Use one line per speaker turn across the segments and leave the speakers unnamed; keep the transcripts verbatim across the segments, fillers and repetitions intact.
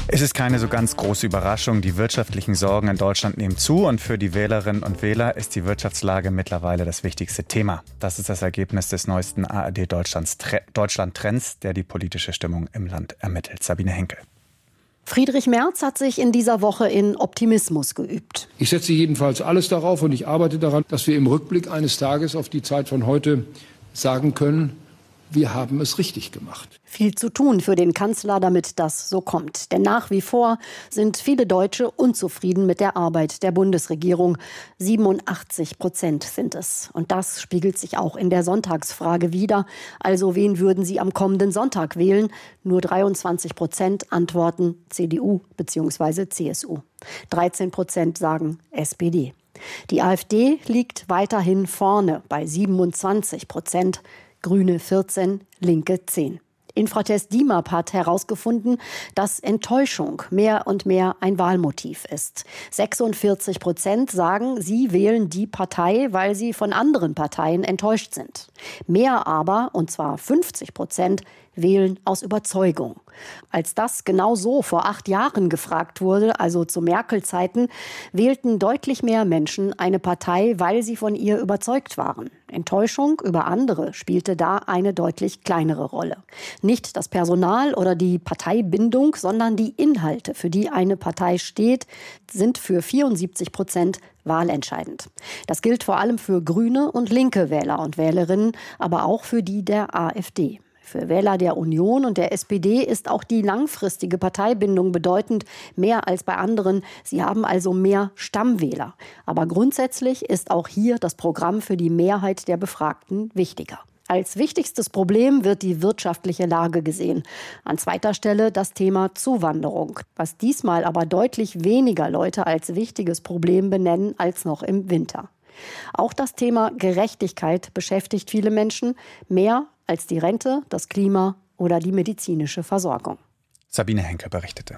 Es ist keine so ganz große Überraschung. Die wirtschaftlichen Sorgen in Deutschland nehmen zu und für die Wählerinnen und Wähler ist die Wirtschaftslage mittlerweile das wichtigste Thema. Das ist das Ergebnis des neuesten A R D Deutschland-Trends, der die politische Stimmung im Land ermittelt. Sabine Henkel.
Friedrich Merz hat sich in dieser Woche in Optimismus geübt.
Ich setze jedenfalls alles darauf und ich arbeite daran, dass wir im Rückblick eines Tages auf die Zeit von heute sagen können, wir haben es richtig gemacht.
Viel zu tun für den Kanzler, damit das so kommt. Denn nach wie vor sind viele Deutsche unzufrieden mit der Arbeit der Bundesregierung. siebenundachtzig Prozent sind es. Und das spiegelt sich auch in der Sonntagsfrage wider. Also wen würden Sie am kommenden Sonntag wählen? Nur dreiundzwanzig Prozent antworten C D U bzw. C S U. dreizehn Prozent sagen S P D. Die AfD liegt weiterhin vorne bei siebenundzwanzig Prozent. Grüne vierzehn, Linke zehn. Infratest D I M A P hat herausgefunden, dass Enttäuschung mehr und mehr ein Wahlmotiv ist. sechsundvierzig Prozent sagen, sie wählen die Partei, weil sie von anderen Parteien enttäuscht sind. Mehr aber, und zwar fünfzig Prozent, wählen aus Überzeugung. Als das genau so vor acht Jahren gefragt wurde, also zu Merkel-Zeiten, wählten deutlich mehr Menschen eine Partei, weil sie von ihr überzeugt waren. Enttäuschung über andere spielte da eine deutlich kleinere Rolle. Nicht das Personal oder die Parteibindung, sondern die Inhalte, für die eine Partei steht, sind für vierundsiebzig Prozent wahlentscheidend. Das gilt vor allem für grüne und linke Wähler und Wählerinnen, aber auch für die der AfD. Für Wähler der Union und der S P D ist auch die langfristige Parteibindung bedeutend, mehr als bei anderen. Sie haben also mehr Stammwähler. Aber grundsätzlich ist auch hier das Programm für die Mehrheit der Befragten wichtiger. Als wichtigstes Problem wird die wirtschaftliche Lage gesehen. An zweiter Stelle das Thema Zuwanderung, was diesmal aber deutlich weniger Leute als wichtiges Problem benennen als noch im Winter. Auch das Thema Gerechtigkeit beschäftigt viele Menschen, mehr als die Rente, das Klima oder die medizinische Versorgung.
Sabine Henkel berichtete.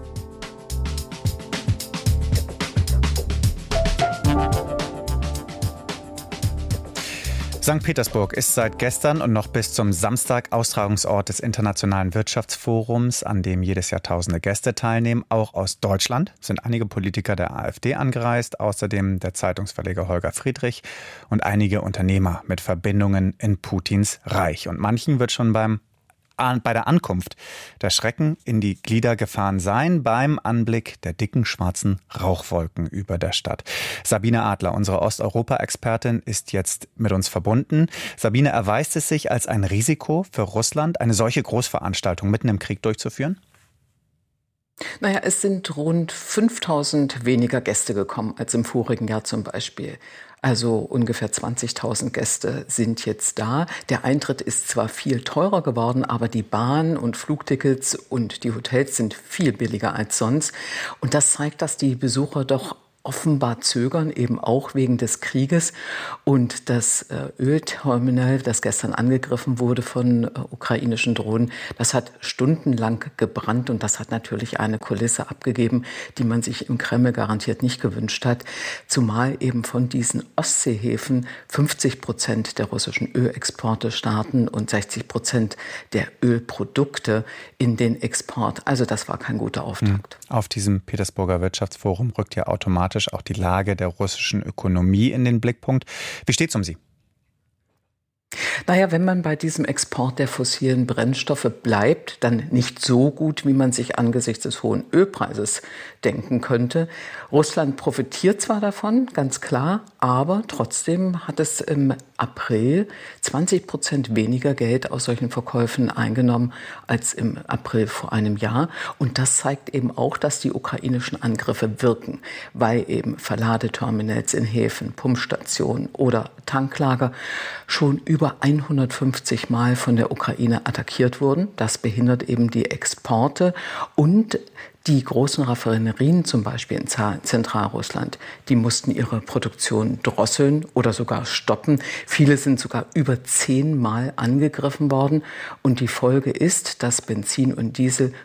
Sankt Petersburg ist seit gestern und noch bis zum Samstag Austragungsort des Internationalen Wirtschaftsforums, an dem jedes Jahr tausende Gäste teilnehmen. Auch aus Deutschland sind einige Politiker der AfD angereist, außerdem der Zeitungsverleger Holger Friedrich und einige Unternehmer mit Verbindungen in Putins Reich. Und manchen wird schon beim bei der Ankunft der Schrecken in die Glieder gefahren sein, beim Anblick der dicken schwarzen Rauchwolken über der Stadt. Sabine Adler, unsere Osteuropa-Expertin, ist jetzt mit uns verbunden. Sabine, erweist es sich als ein Risiko für Russland, eine solche Großveranstaltung mitten im Krieg durchzuführen?
Naja, es sind rund fünftausend weniger Gäste gekommen als im vorigen Jahr zum Beispiel. Also ungefähr zwanzigtausend Gäste sind jetzt da. Der Eintritt ist zwar viel teurer geworden, aber die Bahn- und Flugtickets und die Hotels sind viel billiger als sonst. Und das zeigt, dass die Besucher doch offenbar zögern, eben auch wegen des Krieges. Und das äh, Ölterminal, das gestern angegriffen wurde von äh, ukrainischen Drohnen, das hat stundenlang gebrannt und das hat natürlich eine Kulisse abgegeben, die man sich im Kreml garantiert nicht gewünscht hat. Zumal eben von diesen Ostseehäfen fünfzig Prozent der russischen Ölexporte starten und sechzig Prozent der Ölprodukte in den Export. Also das war kein guter Auftakt.
Auf diesem Petersburger Wirtschaftsforum rückt ja automatisch auch die Lage der russischen Ökonomie in den Blickpunkt. Wie steht's um sie?
Naja, wenn man bei diesem Export der fossilen Brennstoffe bleibt, dann nicht so gut, wie man sich angesichts des hohen Ölpreises denken könnte. Russland profitiert zwar davon, ganz klar, aber trotzdem hat es im April zwanzig Prozent weniger Geld aus solchen Verkäufen eingenommen als im April vor einem Jahr. Und das zeigt eben auch, dass die ukrainischen Angriffe wirken, weil eben Verladeterminals in Häfen, Pumpstationen oder Tanklager schon über hundertfünfzig Mal von der Ukraine attackiert wurden. Das behindert eben die Exporte und die großen Raffinerien zum Beispiel in Zentralrussland, die mussten ihre Produktion drosseln oder sogar stoppen. Viele sind sogar über zehnmal angegriffen worden. Und die Folge ist, dass Benzin und Diesel